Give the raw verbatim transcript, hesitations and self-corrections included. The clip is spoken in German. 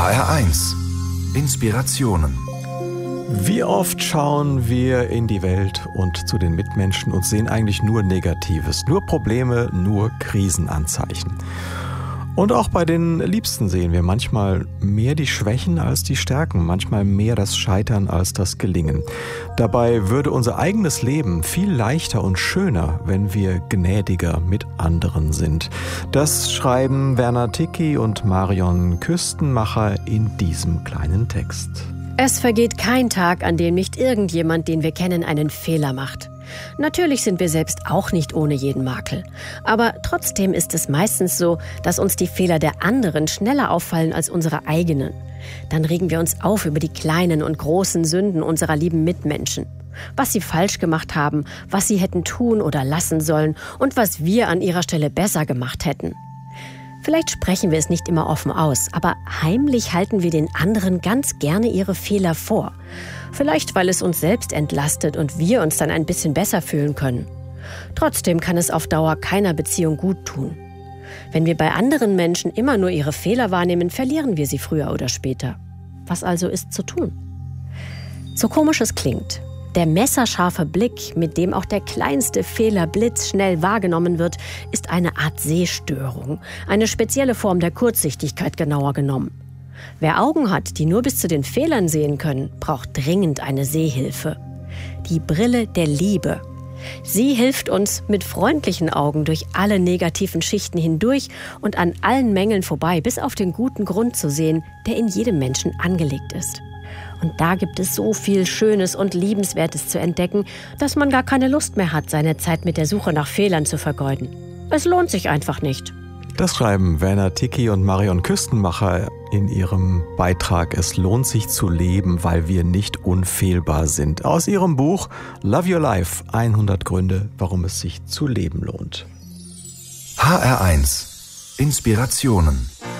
H R eins Inspirationen. Wie oft schauen wir in die Welt und zu den Mitmenschen und sehen eigentlich nur Negatives, nur Probleme, nur Krisenanzeichen. Und auch bei den Liebsten sehen wir manchmal mehr die Schwächen als die Stärken, manchmal mehr das Scheitern als das Gelingen. Dabei würde unser eigenes Leben viel leichter und schöner, wenn wir gnädiger mit anderen sind. Das schreiben Werner Ticki und Marion Küstenmacher in diesem kleinen Text. Es vergeht kein Tag, an dem nicht irgendjemand, den wir kennen, einen Fehler macht. Natürlich sind wir selbst auch nicht ohne jeden Makel. Aber trotzdem ist es meistens so, dass uns die Fehler der anderen schneller auffallen als unsere eigenen. Dann regen wir uns auf über die kleinen und großen Sünden unserer lieben Mitmenschen. Was sie falsch gemacht haben, was sie hätten tun oder lassen sollen und was wir an ihrer Stelle besser gemacht hätten. Vielleicht sprechen wir es nicht immer offen aus, aber heimlich halten wir den anderen ganz gerne ihre Fehler vor. Vielleicht, weil es uns selbst entlastet und wir uns dann ein bisschen besser fühlen können. Trotzdem kann es auf Dauer keiner Beziehung gut tun. Wenn wir bei anderen Menschen immer nur ihre Fehler wahrnehmen, verlieren wir sie früher oder später. Was also ist zu tun? So komisch es klingt, der messerscharfe Blick, mit dem auch der kleinste Fehler blitzschnell wahrgenommen wird, ist eine Art Sehstörung, eine spezielle Form der Kurzsichtigkeit genauer genommen. Wer Augen hat, die nur bis zu den Fehlern sehen können, braucht dringend eine Sehhilfe. Die Brille der Liebe. Sie hilft uns mit freundlichen Augen durch alle negativen Schichten hindurch und an allen Mängeln vorbei, bis auf den guten Grund zu sehen, der in jedem Menschen angelegt ist. Und da gibt es so viel Schönes und Liebenswertes zu entdecken, dass man gar keine Lust mehr hat, seine Zeit mit der Suche nach Fehlern zu vergeuden. Es lohnt sich einfach nicht. Das schreiben Werner Ticki und Marion Küstenmacher in ihrem Beitrag Es lohnt sich zu leben, weil wir nicht unfehlbar sind. Aus ihrem Buch Love Your Life, hundert Gründe, warum es sich zu leben lohnt. H R eins Inspirationen.